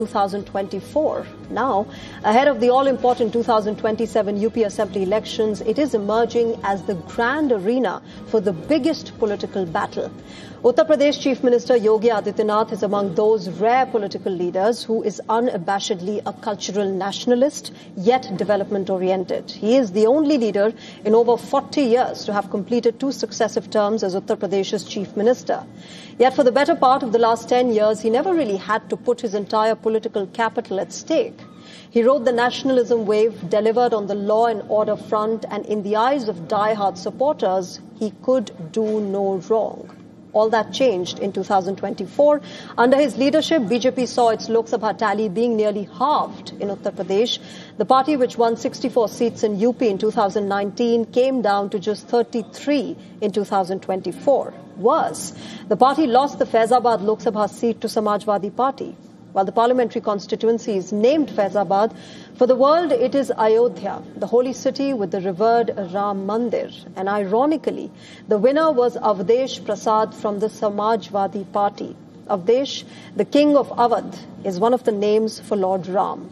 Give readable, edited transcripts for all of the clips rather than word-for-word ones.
2024. Now, ahead of the all-important 2027 UP Assembly elections, it is emerging as the grand arena for the biggest political battle. Uttar Pradesh Chief Minister Yogi Adityanath is among those rare political leaders who is unabashedly a cultural nationalist, yet development-oriented. He is the only leader in over 40 years to have completed 2 successive terms as Uttar Pradesh's Chief Minister. Yet for the better part of the last 10 years, he never really had to put his entire political capital at stake. He rode the nationalism wave, delivered on the law and order front, and in the eyes of die-hard supporters, he could do no wrong. All that changed in 2024. Under his leadership, BJP saw its Lok Sabha tally being nearly halved in Uttar Pradesh. The party, which won 64 seats in UP in 2019, came down to just 33 in 2024. Worse, the party lost the Faizabad Lok Sabha seat to Samajwadi Party. While the parliamentary constituency is named Faizabad, for the world it is Ayodhya, the holy city with the revered Ram Mandir. And ironically, the winner was Avdesh Prasad from the Samajwadi Party. Avdesh, the king of Awadh, is one of the names for Lord Ram.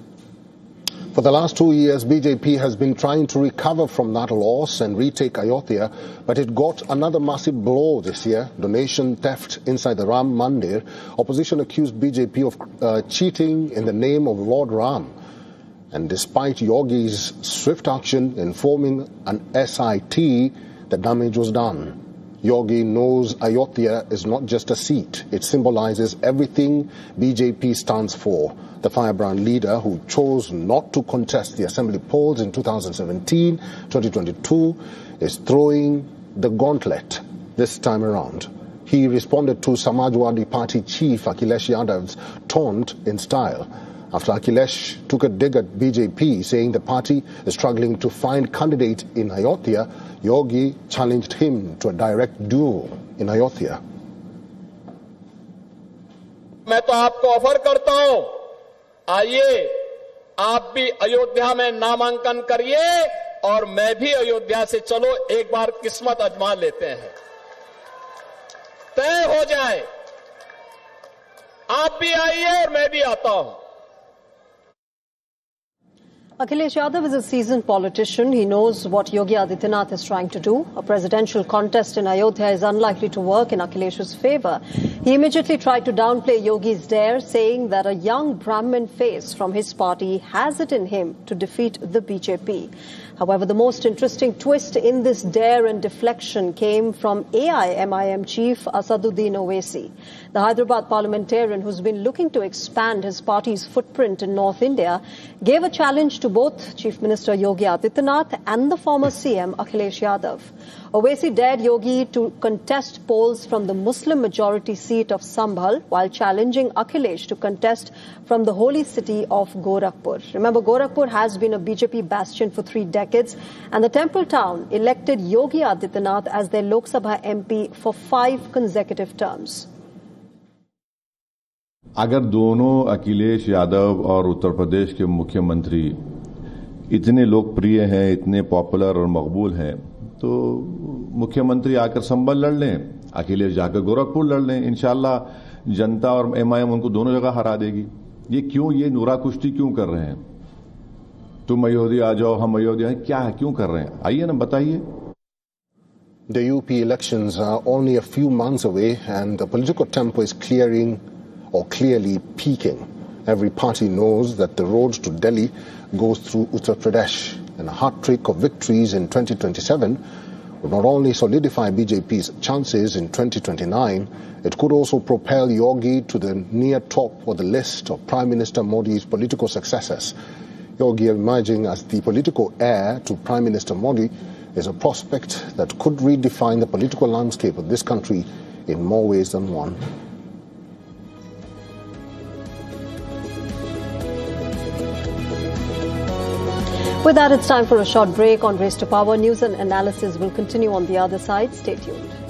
For the last 2 years, BJP has been trying to recover from that loss and retake Ayodhya, but it got another massive blow this year, donation theft inside the Ram Mandir. Opposition accused BJP of cheating in the name of Lord Ram. And despite Yogi's swift action in forming an SIT, the damage was done. Yogi knows Ayodhya is not just a seat. It symbolizes everything BJP stands for. The firebrand leader, who chose not to contest the assembly polls in 2017, 2022, is throwing the gauntlet this time around. He responded to Samajwadi Party chief Akhilesh Yadav's taunt in style. After Akhilesh took a dig at BJP, saying the party is struggling to find candidate in Ayodhya, Yogi challenged him to a direct duel in Ayodhya. मैं तो आपको offer करता हूं, आइए आप भी अयोध्या में नामांकन करिए और मैं भी अयोध्या से चलो एक बार किस्मत आजमा लेते हैं, तय हो जाए। आप भी आइए और मैं भी आता हूं। Akhilesh Yadav is a seasoned politician. He knows what Yogi Adityanath is trying to do. A presidential contest in Ayodhya is unlikely to work in Akhilesh's favor. He immediately tried to downplay Yogi's dare, saying that a young Brahmin face from his party has it in him to defeat the BJP. However, the most interesting twist in this dare and deflection came from AIMIM chief Asaduddin Owaisi. The Hyderabad parliamentarian, who's been looking to expand his party's footprint in North India, gave a challenge to both Chief Minister Yogi Adityanath and the former CM Akhilesh Yadav. Owaisi dared Yogi to contest polls from the Muslim-majority seat of Sambhal, while challenging Akhilesh to contest from the holy city of Gorakhpur. Remember, Gorakhpur has been a BJP bastion for 3 decades, and the temple town elected Yogi Adityanath as their Lok Sabha MP for 5 consecutive terms. अगर दोनों अखिलेश यादव और उत्तर प्रदेश के मुख्यमंत्री इतने लोकप्रिय हैं, इतने popular और मकबूल हैं, तो मुख्यमंत्री आकर संभल लड़ लें, अखिलेश जाकर गोरखपुर लड़ लें। इंशाल्लाह जनता और एमआईएम उनको दोनों जगह हरा देगी। ये क्यों, ये नूरा कुश्ती क्यों कर रहे हैं? तुम अयोध्या आ जाओ, हम अयोध्या, क्या है, क्यों कर रहे हैं? आइए ना, बताइए। The UP elections are only a few months away, and the political tempo is clearly peaking. Every party knows that the road to Delhi goes through Uttar Pradesh, and a hat trick of victories in 2027 would not only solidify BJP's chances in 2029, it could also propel Yogi to the near top of the list of Prime Minister Modi's political successors. Yogi emerging as the political heir to Prime Minister Modi is a prospect that could redefine the political landscape of this country in more ways than one. With that, it's time for a short break. On Race to Power, news and analysis will continue on the other side. Stay tuned.